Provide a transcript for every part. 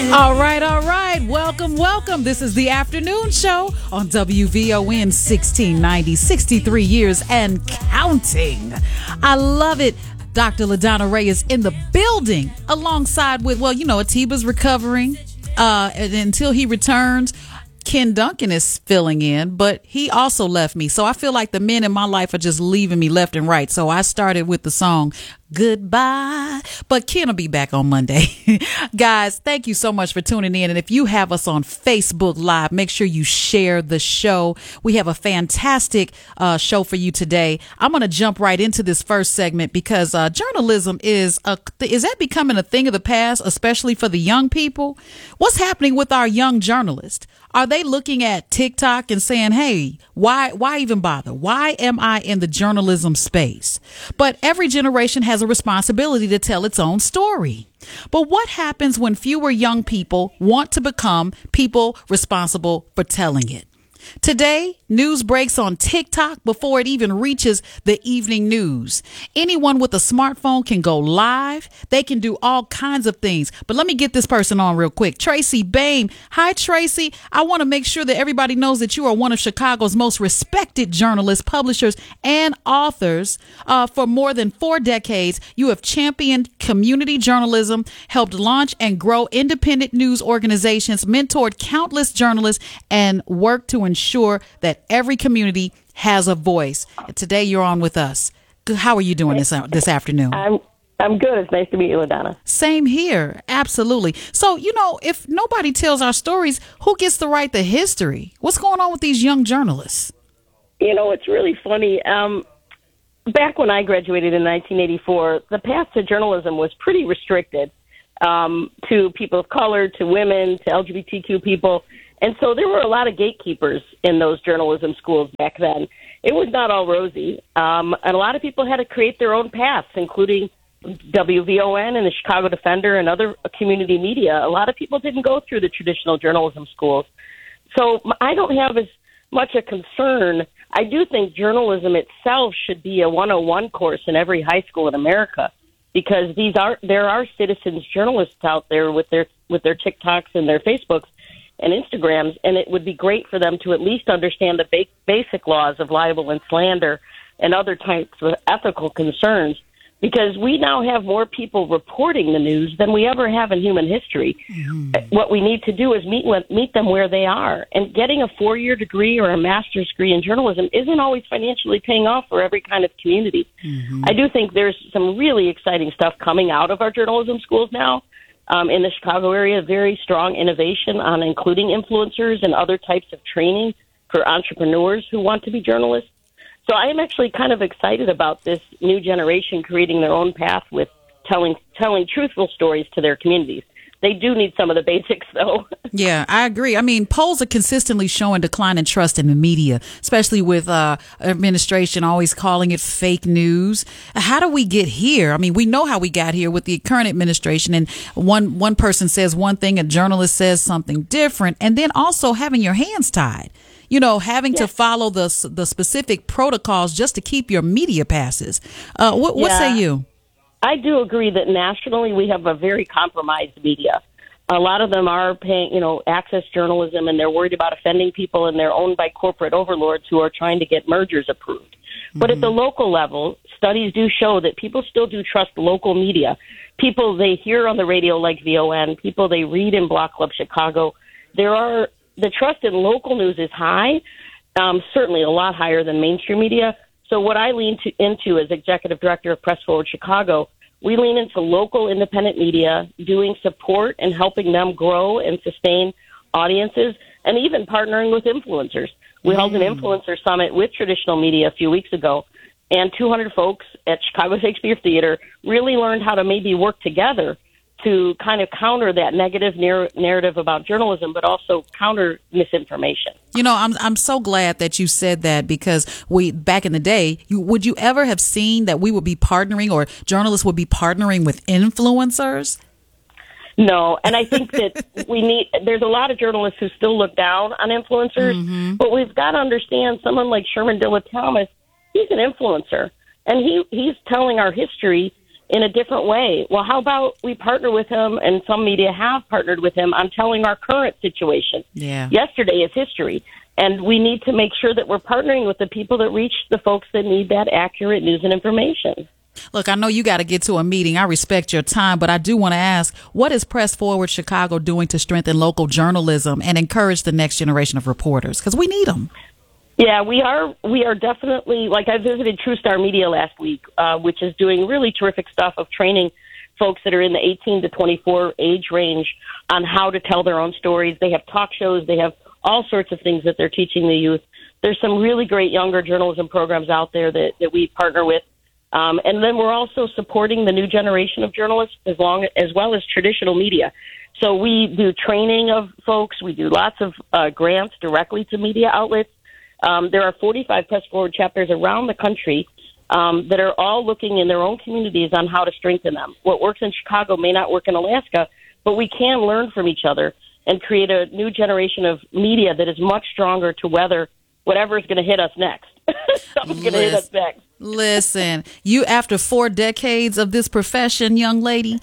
All right, all right. Welcome, welcome. This is the afternoon show on WVON 1690, 63 years and counting. I love it. Dr. LaDonna Ray is in the building alongside with, Atiba's recovering until he returns. Ken Duncan is filling in, but he also left me. So I feel like the men in my life are just leaving me left and right. So I started with the song Goodbye, but Ken will be back on Monday. Guys, thank you so much for tuning in. And if you have us on Facebook Live, make sure you share the show. We have a fantastic show for you today. I'm going to jump right into this first segment because journalism is that becoming a thing of the past, especially for the young people? What's happening with our young journalists? Are they looking at TikTok and saying, hey, why even bother? Why am I in the journalism space? But every generation has a responsibility to tell its own story. But what happens when fewer young people want to become people responsible for telling it? Today, news breaks on TikTok before it even reaches the evening news. Anyone with a smartphone can go live. They can do all kinds of things. But let me get this person on real quick. Tracy Bain. Hi, Tracy. I want to make sure that everybody knows that you are one of Chicago's most respected journalists, publishers, and authors. For more than 4 decades, you have championed community journalism, helped launch and grow independent news organizations, mentored countless journalists, and worked to ensure that every community has a voice. Today you're on with us. How are you doing this afternoon? I'm good. It's nice to meet you, LaDonna. Same here. Absolutely. So, if nobody tells our stories, who gets to write the history? What's going on with these young journalists? It's really funny. Back when I graduated in 1984, the path to journalism was pretty restricted to people of color, to women, to LGBTQ people. And so there were a lot of gatekeepers in those journalism schools back then. It was not all rosy. And a lot of people had to create their own paths, including WVON and the Chicago Defender and other community media. A lot of people didn't go through the traditional journalism schools. So I don't have as much a concern. I do think journalism itself should be a 101 course in every high school in America, because there are citizens journalists out there with their TikToks and their Facebooks and Instagrams, and it would be great for them to at least understand the basic laws of libel and slander and other types of ethical concerns, because we now have more people reporting the news than we ever have in human history. Mm-hmm. What we need to do is meet them where they are, and getting a 4-year degree or a master's degree in journalism isn't always financially paying off for every kind of community. Mm-hmm. I do think there's some really exciting stuff coming out of our journalism schools now. In the Chicago area, very strong innovation on including influencers and other types of training for entrepreneurs who want to be journalists. So I am actually kind of excited about this new generation creating their own path with telling truthful stories to their communities. They do need some of the basics, though. Yeah, I agree. I mean, polls are consistently showing decline in trust in the media, especially with administration always calling it fake news. How do we get here? I mean, we know how we got here with the current administration, and one person says one thing, a journalist says something different, and then also having your hands tied. Having to follow the specific protocols just to keep your media passes. What say you? I do agree that nationally we have a very compromised media. A lot of them are paying, access journalism, and they're worried about offending people, and they're owned by corporate overlords who are trying to get mergers approved. Mm-hmm. But at the local level, studies do show that people still do trust local media. People they hear on the radio like VON, people they read in Block Club Chicago. The trust in local news is high, certainly a lot higher than mainstream media. So what I lean into as executive director of Press Forward Chicago, we lean into local independent media, doing support and helping them grow and sustain audiences, and even partnering with influencers. We held an influencer summit with traditional media a few weeks ago, and 200 folks at Chicago Shakespeare Theater really learned how to maybe work together to kind of counter that negative narrative about journalism, but also counter misinformation. I'm so glad that you said that, because back in the day, would you ever have seen that we would be partnering, or journalists would be partnering with influencers? No, and I think that there's a lot of journalists who still look down on influencers, mm-hmm. but we've got to understand someone like Sherman Dilla Thomas, he's an influencer, and he's telling our history in a different way. Well, how about we partner with him, and some media have partnered with him on telling our current situation. Yeah. Yesterday is history, and we need to make sure that we're partnering with the people that reach the folks that need that accurate news and information. Look, I know you got to get to a meeting. I respect your time, but I do want to ask, what is Press Forward Chicago doing to strengthen local journalism and encourage the next generation of reporters? Because we need them. Yeah, we are definitely, like I visited TrueStar Media last week, which is doing really terrific stuff of training folks that are in the 18 to 24 age range on how to tell their own stories. They have talk shows. They have all sorts of things that they're teaching the youth. There's some really great younger journalism programs out there that we partner with. And then we're also supporting the new generation of journalists as well as traditional media. So we do training of folks. We do lots of grants directly to media outlets. There are 45 Press Forward chapters around the country that are all looking in their own communities on how to strengthen them. What works in Chicago may not work in Alaska, but we can learn from each other and create a new generation of media that is much stronger to weather whatever is going to hit us next. Something's going to hit us next. Listen, you, after 4 decades of this profession, young lady,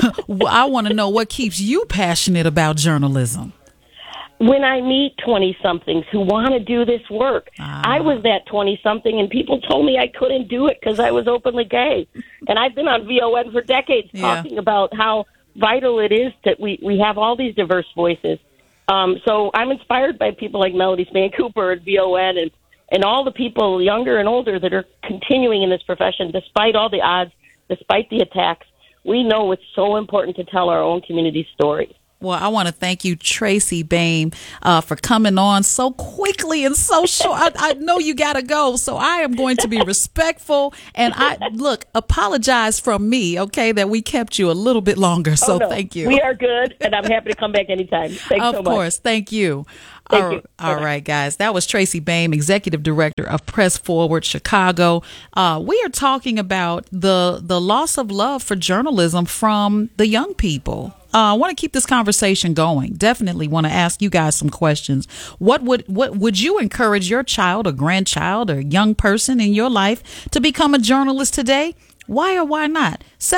I want to know what keeps you passionate about journalism. When I meet 20-somethings who want to do this work, I was that 20-something, and people told me I couldn't do it because I was openly gay. And I've been on VON for decades talking about how vital it is that we have all these diverse voices. So I'm inspired by people like Melody Span Cooper and VON and all the people, younger and older, that are continuing in this profession despite all the odds, despite the attacks. We know it's so important to tell our own community stories. Well, I want to thank you, Tracy Baim, for coming on so quickly and so short. I know you got to go, so I am going to be respectful. And apologize from me, okay, that we kept you a little bit longer. So thank you. We are good, and I'm happy to come back anytime. Thanks so much. Of course. Thank you. Thank you. All right, guys. That was Tracy Baim, Executive Director of Press Forward Chicago. We are talking about the loss of love for journalism from the young people. I want to keep this conversation going. Definitely want to ask you guys some questions. What would you encourage your child or grandchild or young person in your life to become a journalist today? Why or why not?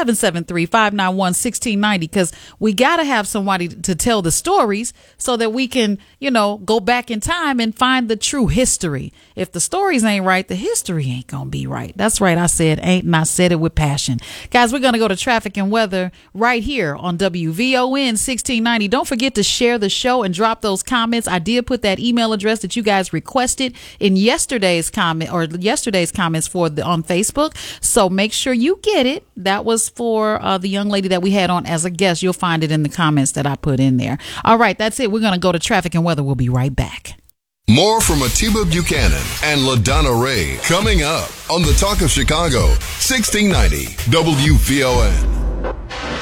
773-591-1690, because we got to have somebody to tell the stories so that we can, go back in time and find the true history. If the stories ain't right, the history ain't going to be right. That's right. I said ain't, and I said it with passion. Guys, we're going to go to traffic and weather right here on WVON 1690. Don't forget to share the show and drop those comments. I did put that email address that you guys requested in yesterday's comments on Facebook. So make sure you get it. That was for the young lady that we had on as a guest. You'll find it in the comments that I put in there. All right, that's it. We're going to go to traffic and weather. We'll be right back. More from Atiba Buchanan and LaDonna Ray coming up on the Talk of Chicago, 1690 WVON.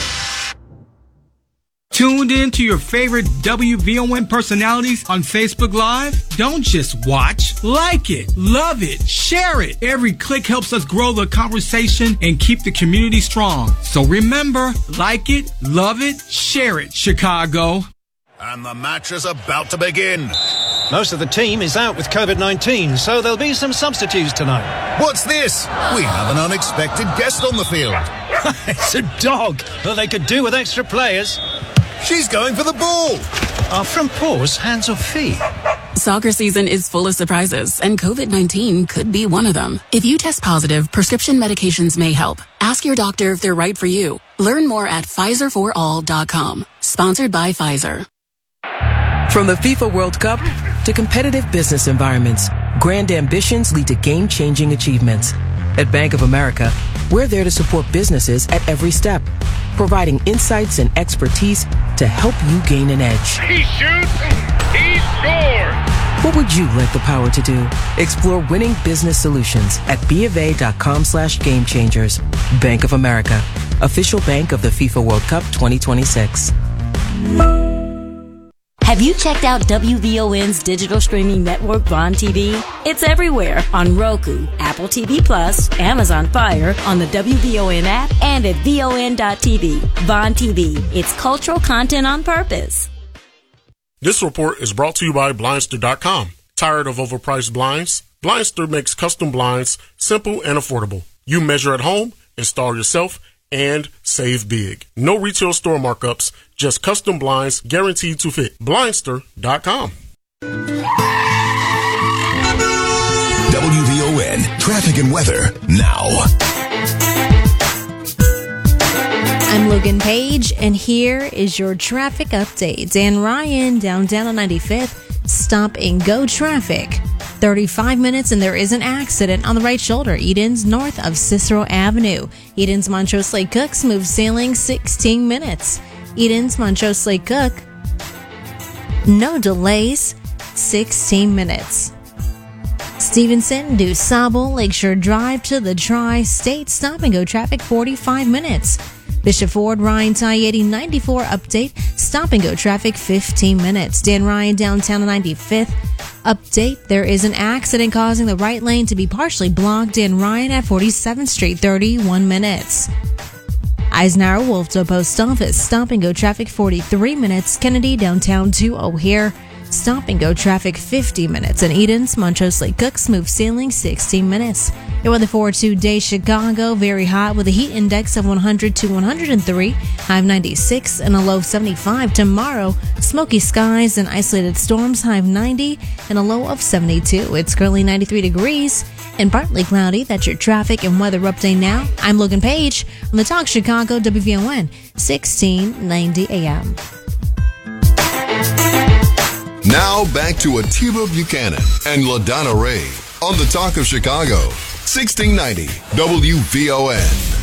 Tuned in to your favorite WVON personalities on Facebook Live? Don't just watch. Like it, love it, share it. Every click helps us grow the conversation and keep the community strong. So remember, like it, love it, share it, Chicago. And the match is about to begin. Most of the team is out with COVID-19, so there'll be some substitutes tonight. What's this? We have an unexpected guest on the field. It's a dog. Well, they could do with extra players. She's going for the ball. Are front paws hands or feet? Soccer season is full of surprises, and COVID-19 could be one of them. If you test positive, prescription medications may help. Ask your doctor if they're right for you. Learn more at PfizerForAll.com. Sponsored by Pfizer. From the FIFA World Cup to competitive business environments, grand ambitions lead to game-changing achievements. At Bank of America, we're there to support businesses at every step, providing insights and expertise to help you gain an edge. He shoots, he scores! What would you like the power to do? Explore winning business solutions at BofA.com/gamechangers. Bank of America, official bank of the FIFA World Cup 2026. Have you checked out WVON's digital streaming network, Vaughn TV? It's everywhere on Roku, Apple TV Plus, Amazon Fire, on the WVON app, and at VON.TV. Vaughn TV, it's cultural content on purpose. This report is brought to you by Blindster.com. Tired of overpriced blinds? Blindster makes custom blinds simple and affordable. You measure at home, install yourself, and save big. No retail store markups, just custom blinds guaranteed to fit. Blindster.com. WVON traffic and weather now. I'm Logan Page, and here is your traffic update. Dan Ryan, downtown on 95th, stop and go traffic. 35 minutes, and there is an accident on the right shoulder. Edens north of Cicero Avenue. Edens Montrose Lake Cook, smooth sailing, 16 minutes. Edens Montrose Lake Cook, no delays, 16 minutes. Stevenson, DuSable, Lakeshore Drive to the Tri-State, stop and go traffic, 45 minutes. Bishop Ford, Ryan Ty 8094 update, stop and go traffic, 15 minutes. Dan Ryan, downtown on 95th update, there is an accident causing the right lane to be partially blocked. Dan Ryan at 47th Street, 31 minutes. Eisenhower, Wolfville Post Office, stop and go traffic, 43 minutes. Kennedy, downtown to O'Hare, stop and go traffic, 50 minutes. And Edens, Montrose Lake Cook, smooth sailing, 16 minutes. Your weather for today, Chicago, very hot with a heat index of 100 to 103, high of 96 and a low of 75. Tomorrow, smoky skies and isolated storms, high of 90 and a low of 72. It's currently 93 degrees and partly cloudy. That's your traffic and weather update now. I'm Logan Page on the Talk Chicago WVON 1690 AM. Now back to Atiba Buchanan and LaDonna Ray on the Talk of Chicago, 1690 WVON.